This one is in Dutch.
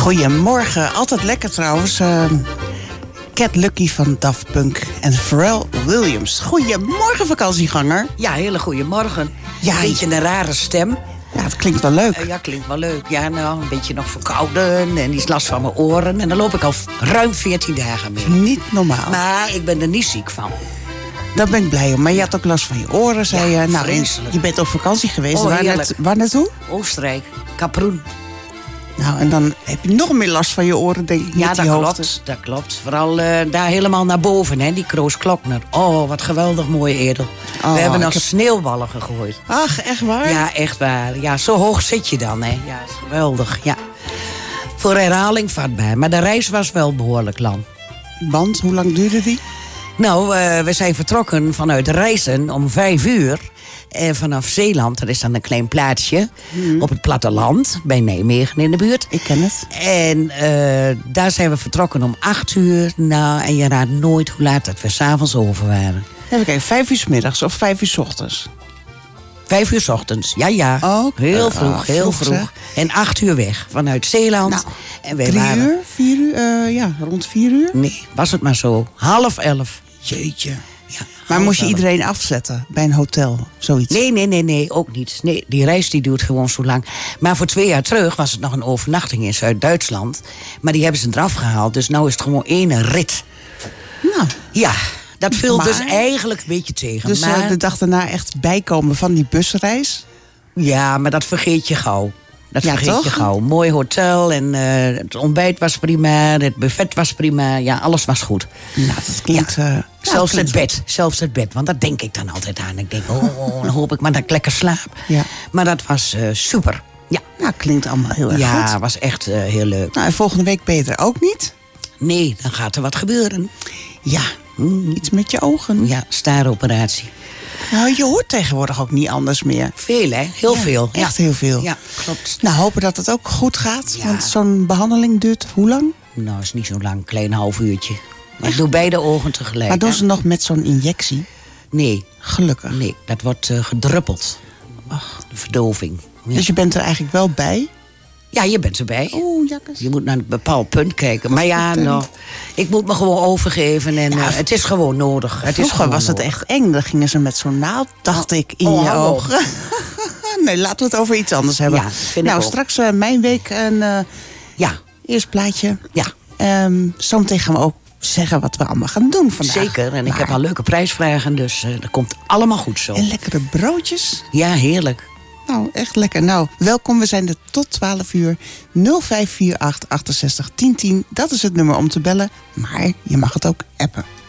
Goedemorgen, altijd lekker trouwens. Cat Lucky van Daft Punk en Pharrell Williams. Goedemorgen, vakantieganger. Ja, hele goedemorgen. Ja, een beetje een rare stem. Ja, het klinkt wel leuk. Ja, klinkt wel leuk. Ja, nou, een beetje nog verkouden en iets last van mijn oren. En dan loop ik al ruim 14 dagen mee. Niet normaal. Maar ik ben er niet ziek van. Daar ben ik blij om. Maar je had ook last van je oren, zei je. Nou, vreselijk. je bent op vakantie geweest. Oh, waar naartoe? Oostenrijk, Kaproen. Nou, en dan heb je nog meer last van je oren, denk ik. Ja, dat klopt. Vooral daar helemaal naar boven, hè, die Kroos Klokner. Oh, wat geweldig mooi edel. We hebben nog sneeuwballen gegooid. Ach, echt waar? Ja, echt waar. Ja, zo hoog zit je dan, hè. Ja, is geweldig, ja. Voor herhaling vatbaar. Maar de reis was wel behoorlijk lang. Want, hoe lang duurde die? Nou, we zijn vertrokken vanuit Rijssen om 5 uur. Vanaf Zeeland, dat is dan een klein plaatsje op het platteland, bij Nijmegen in de buurt. Ik ken het. En daar zijn we vertrokken om 8 uur. Nou, en je raadt nooit hoe laat dat we 's avonds over waren. Even kijken, 5 uur 's middags of 5 uur 's ochtends? 5 uur 's ochtends, ja. Oh, heel vroeg, heel vroeg. Zeg. En 8 uur weg, vanuit Zeeland. Nou, en wij 3 waren... uur, 4 uur, ja, rond 4 uur? Nee, was het maar zo. 10:30. Jeetje. Ja, Maar moest je 10:30. iedereen afzetten bij een hotel, zoiets? Nee, ook niet. Nee, die reis die duurt gewoon zo lang. Maar voor 2 jaar terug was het nog een overnachting in Zuid-Duitsland. Maar die hebben ze eraf gehaald, dus nu is het gewoon één rit. Nou, Ja, dat viel Maar- dus eigenlijk een beetje tegen. dus maar, de dag daarna echt bijkomen van die busreis? ja, maar dat vergeet je gauw. Dat Ja, vergeet toch? je gauw. Mooi hotel en het ontbijt was prima, het buffet was prima. Ja, alles was goed. Nou, dat klinkt... Zelfs het bed, want dat denk ik dan altijd aan. Ik denk, dan hoop ik maar dat ik lekker slaap. Ja. Maar dat was super. Ja, Nou, klinkt allemaal heel erg ja, goed. was echt heel leuk. Nou, en volgende week ben je er ook niet? Nee, dan gaat er wat gebeuren. Ja, iets met je ogen. Ja, staaroperatie. Nou, je hoort tegenwoordig ook niet anders meer. Veel, hè? Heel Ja, veel. echt heel veel. Ja, klopt. Nou, hopen dat het ook goed gaat. Ja. Want zo'n behandeling duurt hoe lang? Nou, is niet zo lang, klein half uurtje. Ik doe beide ogen tegelijk. Maar doen hè? ze nog met zo'n injectie? Nee, Gelukkig. nee, dat wordt gedruppeld. De verdoving. Ja. Dus je bent er eigenlijk wel bij? Ja, je bent erbij. Oeh, jakkes. Je moet naar een bepaald punt kijken. Maar ja, nou, ik moet me gewoon overgeven. En het is gewoon nodig. Het is Vroeger gewoon was het nodig. echt eng. Dan gingen ze met zo'n naald, dacht ik, in je hallo. ogen. Nee, laten we het over iets anders hebben. Ja, vind ik nou, ook. straks mijn week een Ja, eerst plaatje. ja, Zometeen gaan we ook zeggen wat we allemaal gaan doen vandaag. zeker. En ik Maar- heb al leuke prijsvragen, dus dat komt allemaal goed zo. En lekkere broodjes. Ja, heerlijk. Nou, echt lekker. Nou, welkom. We zijn er tot 12 uur. 0548 68 1010. Dat is het nummer om te bellen. Maar je mag het ook appen.